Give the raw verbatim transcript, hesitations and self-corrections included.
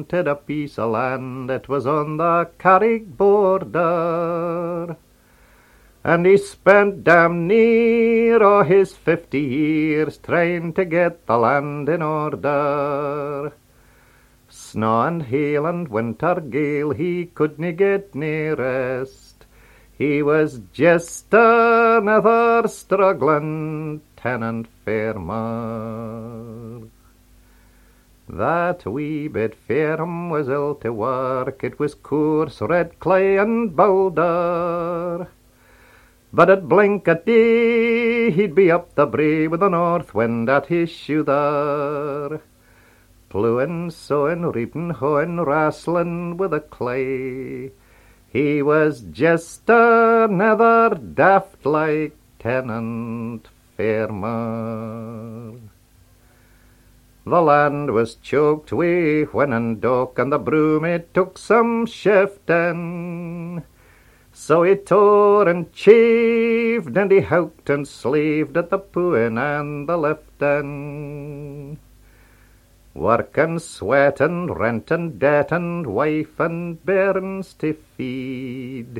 wanted a piece of land, it was on the Carrick border. And he spent damn near all his fifty years trying to get the land in order. Snow and hail and winter gale, he couldn't get near rest. He was just another struggling tenant farmer. That wee bit farm was ill to work, it was coarse red clay and boulder. But at blink a day he'd be up the brae with the north wind at his shoulder. Ploughing, sowing, reaping, hoeing, wrastling with the clay. He was just another daft-like tenant farmer. The land was choked wi' whin and dock, and the broom it took some shifting. So he tore and chafed, and he howked and slaved at the pooing and the lifting. Working, sweating, renting, debting, wife and bairns to feed.